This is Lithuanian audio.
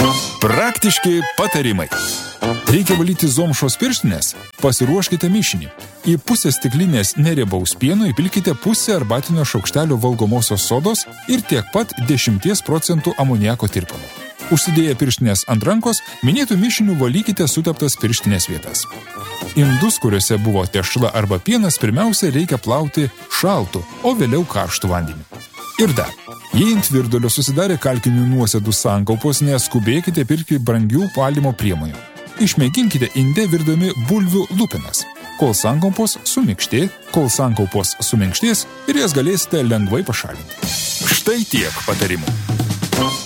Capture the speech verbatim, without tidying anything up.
Praktiški patarimai. Reikia valyti zomšos pirštinės? Pasiruoškite mišinį. Į pusę stiklinės neriebaus pieno įpilkite pusę arbatinio šaukštelio valgomosios sodos ir tiek pat dešimties procentų amoniako tirpalo. Užsidėję pirštinės ant rankos, minėtų mišinių valykite suteptas pirštinės vietas. Indus, kuriuose buvo tešla arba pienas, pirmiausia reikia plauti šaltu, o vėliau karštu vandeniu. Ir dar, jei ant virdulio susidarė kalkinių nuosėdų sankaupos, neskubėkite pirkti brangių valymo priemonių. Išmėginkite inde virdami bulvių lupinas. Kol sankaupos suminkštė, kol sankaupos suminkštės ir jas galėsite lengvai pašalinti. Štai tiek patarimų.